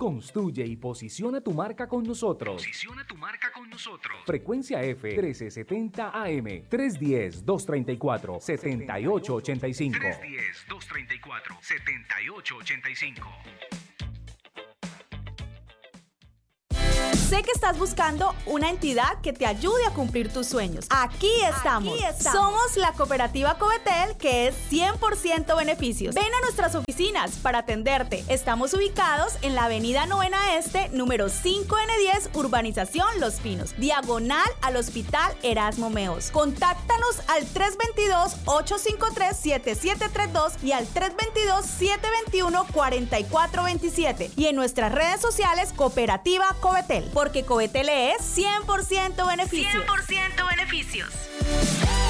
Construye y posiciona tu marca con nosotros. Frecuencia F 1370 AM 310-234-7885. 310-234-7885. Sé que estás buscando una entidad que te ayude a cumplir tus sueños. Aquí estamos. Somos la cooperativa Covetel, que es 100% beneficios. Ven a nuestras oficinas para atenderte. Estamos ubicados en la avenida Novena Este, número 5N10, Urbanización Los Pinos, diagonal al Hospital Erasmo Meos. Contáctanos al 322-853-7732 y al 322-721-4427. Y en nuestras redes sociales, Cooperativa Covetel. Porque Covetel es 100% beneficios. 100% beneficios.